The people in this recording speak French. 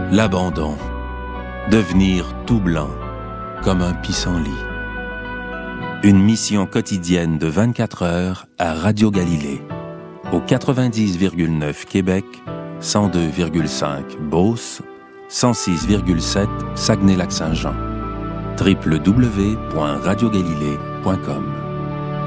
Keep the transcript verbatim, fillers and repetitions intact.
L'abandon. Devenir tout blanc, comme un pissenlit. Une mission quotidienne de vingt-quatre heures à Radio Galilée. Au quatre-vingt-dix virgule neuf Québec, cent deux virgule cinq Beauce, cent six virgule sept Saguenay-Lac-Saint-Jean. w w w point radio galilée point com